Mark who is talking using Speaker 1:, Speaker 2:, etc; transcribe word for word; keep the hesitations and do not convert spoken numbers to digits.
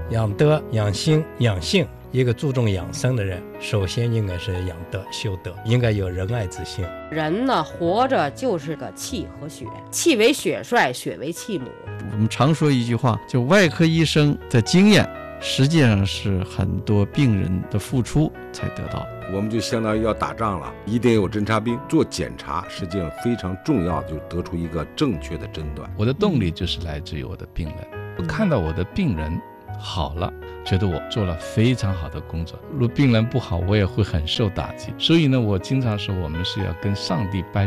Speaker 1: 养德、养心、养性。一个注重养生的人，首先应该是养德修德，应该有仁爱之心。
Speaker 2: 人呢，活着就是个气和血，气为血帅，血为气母。
Speaker 3: 我们常说一句话，就外科医生的经验实际上是很多病人的付出才得到。
Speaker 4: 我们就相当于要打仗了，一定有侦察兵做检查，实际上非常重要的，就得出一个正确的诊断。
Speaker 5: 我的动力就是来自于我的病人，我看到我的病人好了，觉得我做了非常好的工作。如果病人不好，我也会很受打击。所以呢，我经常说，我们是要跟上帝掰